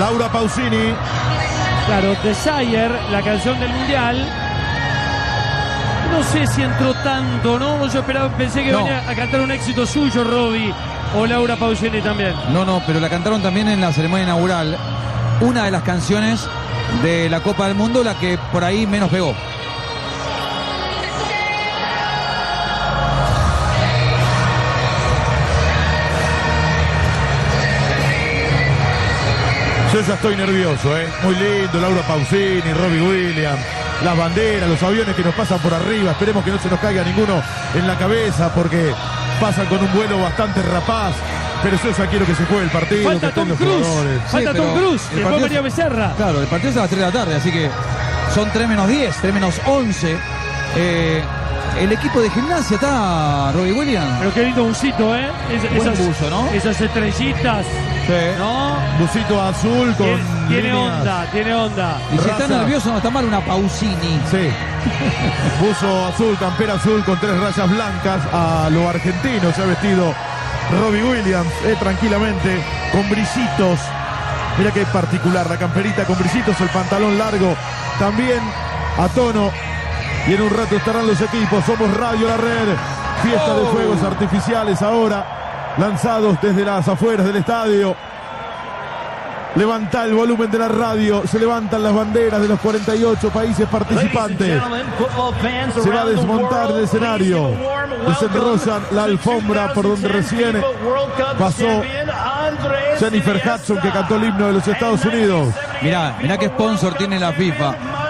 Laura Pausini. Claro, Desire, la canción del Mundial. No sé si entró tanto, ¿no? Yo pensé que venía a cantar un éxito suyo, Robbie, o Laura Pausini también. No, pero la cantaron también en la ceremonia inaugural. Una de las canciones de la Copa del Mundo, la que por ahí menos pegó. Yo ya estoy nervioso, muy lindo, Laura Pausini, Robbie Williams, las banderas, los aviones que nos pasan por arriba. Esperemos que no se nos caiga ninguno en la cabeza porque pasan con un vuelo bastante rapaz. Pero yo ya quiero que se juegue el partido. Falta Tom Cruise. Falta Tom Cruise. Y después María Becerra. Claro, el partido es a las 3 de la tarde, así que son 3 menos 10, 3 menos 11. El equipo de Gimnasia está, Robbie Williams. Pero qué lindo busito, Buen buzo, ¿no? Esas estrellitas. Sí. ¿No? Busito azul con tiene onda, tiene onda. Y si está nervioso no está mal una Pausini. Sí. Buzo azul, campera azul con 3 rayas blancas. A lo argentino se ha vestido Robbie Williams, tranquilamente, con brillitos. Mira qué particular, la camperita con brillitos, el pantalón largo también a tono. Y en un rato estarán los equipos. Somos Radio La Red. Fiesta de fuegos artificiales ahora, lanzados desde las afueras del estadio. Levanta el volumen de la radio, se levantan las banderas de los 48 países participantes. Se va a desmontar el escenario. Desenrollan la alfombra por donde recién pasó Jennifer Hudson, que cantó el himno de los Estados Unidos. Mirá qué sponsor tiene la FIFA.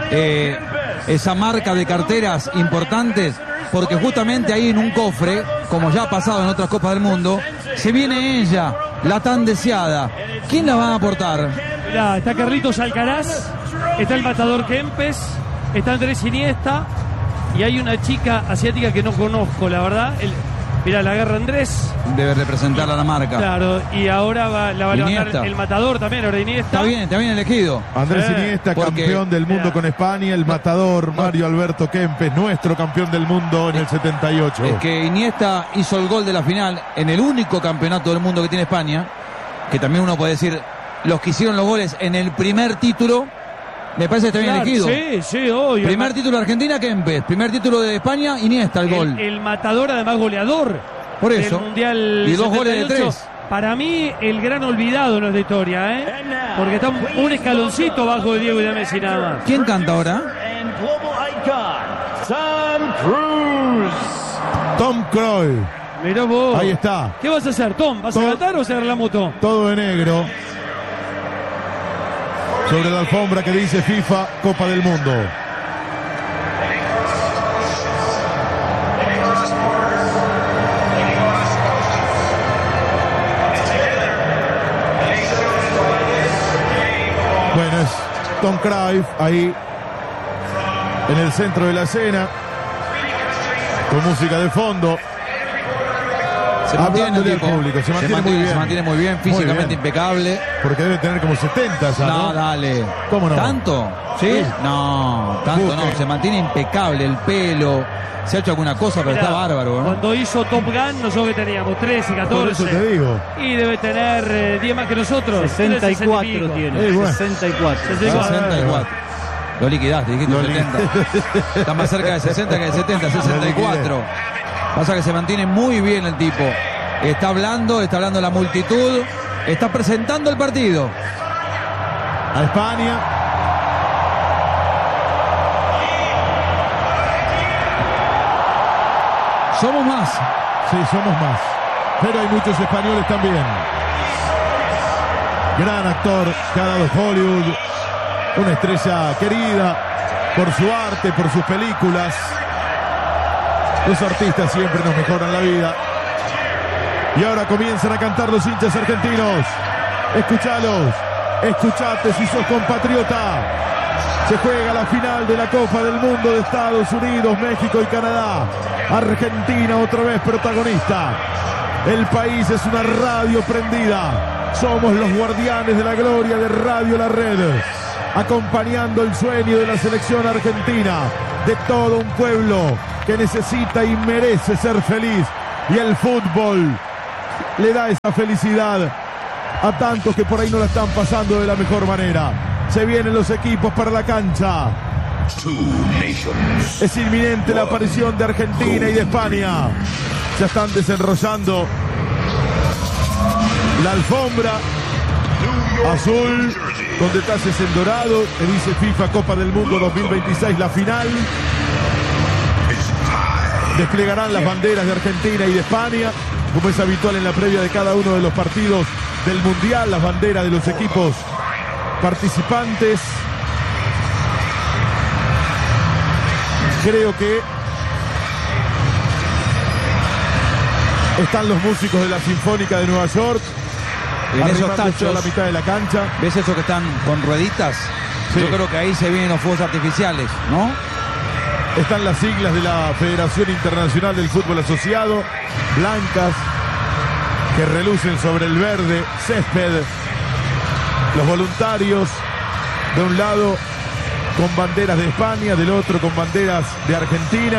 Esa marca de carteras importantes, porque justamente ahí en un cofre, como ya ha pasado en otras Copas del Mundo, se viene ella, la tan deseada. ¿Quién la va a aportar? Mirá, está Carlitos Alcaraz, está el matador Kempes, está Andrés Iniesta y hay una chica asiática que no conozco, la verdad. Mirá, la agarra Andrés. Debe representar a la marca. Claro, y ahora la va a levantar Iniesta. el matador también, ahora Iniesta. Está bien elegido. Andrés Iniesta, campeón del mundo con España. El matador Mario Alberto Kempes, nuestro campeón del mundo en el 78. Es que Iniesta hizo el gol de la final en el único campeonato del mundo que tiene España, que también uno puede decir, los que hicieron los goles en el primer título, me parece que está bien elegido. Sí, obvio. Primer título de Argentina, Kempes. Primer título de España, Iniesta, el gol. El matador, además goleador. Por eso. Del Mundial y 2 goles de 3. Para mí, el gran olvidado no es de historia, porque está un escaloncito bajo de Diego y de Messi nada más. ¿Quién canta ahora? Tom Cruise. Mirá vos. Ahí está. ¿Qué vas a hacer, Tom? ¿Vas a cantar o vas a agarrar la moto? Todo de negro. Sobre la alfombra que dice FIFA Copa del Mundo. Bueno, es Tom Cruise ahí en el centro de la escena, con música de fondo. Se mantiene Hablándole al público, se mantiene muy bien, físicamente impecable. Porque debe tener como 70 ya, ¿no? No, dale. ¿Cómo no? ¿Tanto? ¿Sí? No, tanto Busque. no. Se mantiene impecable, el pelo. Se ha hecho alguna cosa, pero Mirá, está bárbaro, ¿no? Cuando hizo Top Gun, nosotros que teníamos 13, 14. Por eso te digo. Y debe tener 10 más que nosotros. 64 tiene. Bueno. 64. 64. Lo liquidaste, dijiste 70. Está más cerca de 60 que de 70, 64. Pasa que se mantiene muy bien el tipo. Está hablando la multitud. Está presentando el partido. A España. Somos más. Sí, somos más. Pero hay muchos españoles también. Gran actor que ha dado Hollywood. Una estrella querida por su arte, por sus películas. Los artistas siempre nos mejoran la vida. Y ahora comienzan a cantar los hinchas argentinos. Escuchalos. Escuchate si sos compatriota. Se juega la final de la Copa del Mundo de Estados Unidos, México y Canadá. Argentina otra vez protagonista. El país es una radio prendida. Somos los guardianes de la gloria de Radio La Red, acompañando el sueño de la selección argentina, de todo un pueblo que necesita y merece ser feliz. Y el fútbol le da esa felicidad. a tantos que por ahí no la están pasando de la mejor manera. Se vienen los equipos para la cancha. Es inminente la aparición de Argentina y de España. Ya están desenrollando la alfombra azul con detalles en dorado que dice FIFA Copa del Mundo 2026, la final. Desplegarán las banderas de Argentina y de España, como es habitual en la previa de cada uno de los partidos del Mundial, las banderas de los equipos participantes. Creo que están los músicos de la Sinfónica de Nueva York en esos tachos, a la mitad de la cancha. ¿Ves eso que están con rueditas? Sí. Yo creo que ahí se vienen los fuegos artificiales, ¿no? Están las siglas de la Federación Internacional del Fútbol Asociado, blancas, que relucen sobre el verde césped. Los voluntarios, de un lado con banderas de España, del otro con banderas de Argentina.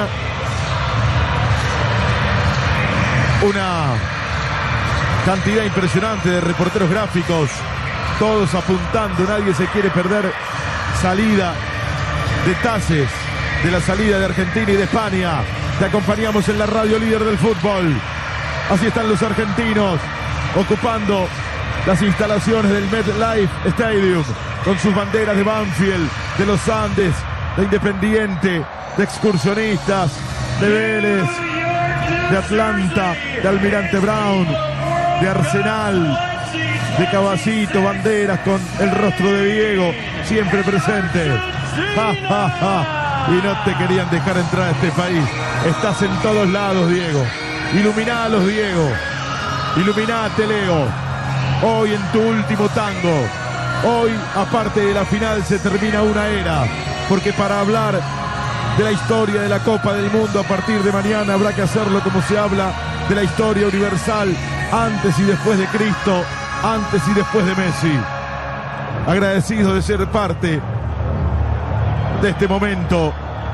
Una cantidad impresionante de reporteros gráficos, todos apuntando, nadie se quiere perder salida, detalles de la salida de Argentina y de España. Te acompañamos en la radio líder del fútbol. Así están los argentinos ocupando las instalaciones del MetLife Stadium con sus banderas de Banfield, de los Andes, de Independiente, de Excursionistas, de Vélez, de Atlanta, de Almirante Brown, de Arsenal, de Caballito, banderas con el rostro de Diego siempre presente. ¡Ja, ja, ja! Y no te querían dejar entrar a este país. Estás en todos lados, Diego. Iluminalos, Diego. Iluminate, Leo. Hoy en tu último tango. Hoy, aparte de la final, se termina una era. Porque para hablar de la historia de la Copa del Mundo a partir de mañana habrá que hacerlo como se habla de la historia universal, antes y después de Cristo, antes y después de Messi. Agradecido de ser parte de este momento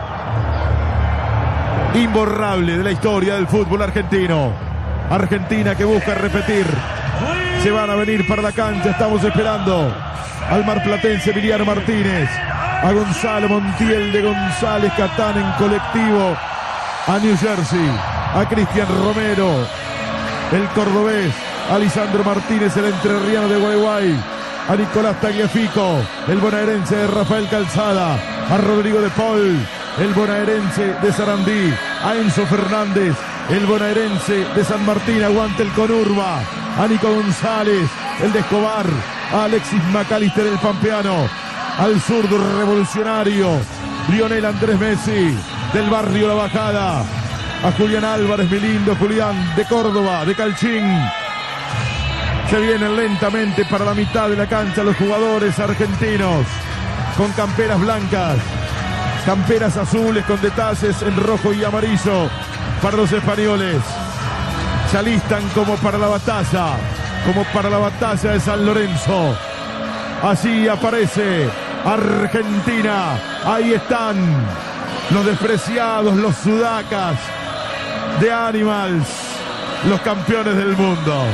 imborrable de la historia del fútbol argentino. Argentina que busca repetir. Se van a venir para la cancha. Estamos esperando al marplatense Emiliano Martínez, a Gonzalo Montiel de González Catán en colectivo a New Jersey, a Cristian Romero, el cordobés, a Lisandro Martínez, el entrerriano de Gualeguay, a Nicolás Tagliafico, el bonaerense de Rafael Calzada, a Rodrigo de Paul, el bonaerense de Sarandí, a Enzo Fernández, el bonaerense de San Martín, aguante el Conurba, a Nico González, el de Escobar, a Alexis McAllister, el pampeano, al zurdo revolucionario Lionel Andrés Messi, del barrio La Bajada, a Julián Álvarez, mi lindo Julián, de Córdoba, de Calchín. Se vienen lentamente para la mitad de la cancha los jugadores argentinos, con camperas blancas, camperas azules con detalles en rojo y amarillo para los españoles. Se alistan como para la batalla de San Lorenzo. Allí aparece Argentina. Ahí están los despreciados, los sudacas de Animals, los campeones del mundo.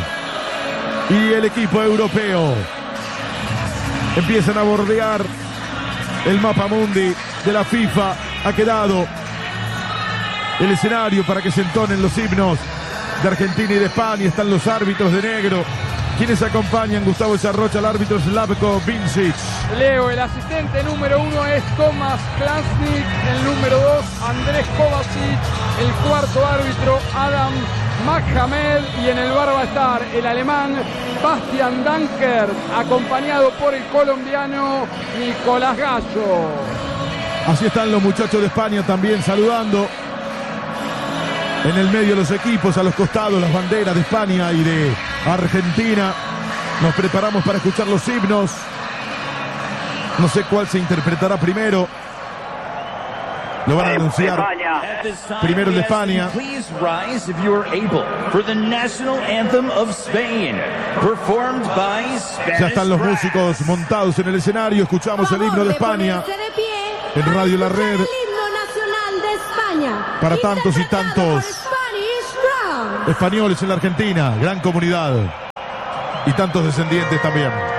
Y el equipo europeo empiezan a bordear el mapa mundi de la FIFA. Ha quedado el escenario para que se entonen los himnos de Argentina y de España. Están los árbitros de negro. ¿Quiénes acompañan? Gustavo Charrocha, el árbitro Slavko Vincic. Leo, el asistente número 1 es Tomás Klasnik, el número 2 Andrés Kovacic, el cuarto árbitro Adam Mahamed y en el bar va a estar el alemán Bastian Dankert, acompañado por el colombiano Nicolás Gallo. Así están los muchachos de España también saludando. En el medio los equipos, a los costados las banderas de España y de Argentina. Nos preparamos para escuchar los himnos. No sé cuál se interpretará primero. Lo van a anunciar primero el de España. Ya están los músicos montados en el escenario. Escuchamos el himno de España en Radio La Red. Para tantos y tantos españoles en la Argentina, gran comunidad. y tantos descendientes también.